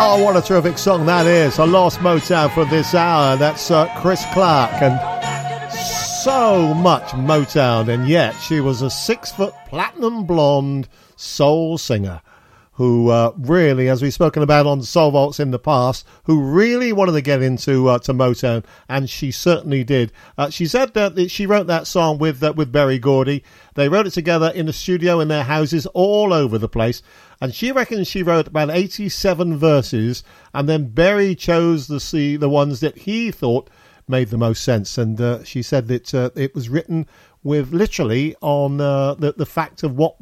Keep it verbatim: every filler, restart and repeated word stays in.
Oh, what a terrific song that is. I lost Motown for this hour. That's uh, Chris Clark, and so much Motown, and yet she was a six-foot platinum blonde soul singer who uh, really, as we've spoken about on Soul Vaults in the past, who really wanted to get into uh, to Motown, and she certainly did. Uh, she said that she wrote that song with uh, with Berry Gordy. They wrote it together in the studio in their houses all over the place, and she reckons she wrote about eighty-seven verses, and then Berry chose the the, the ones that he thought made the most sense, and uh, she said that uh, it was written with literally on uh, the, the fact of what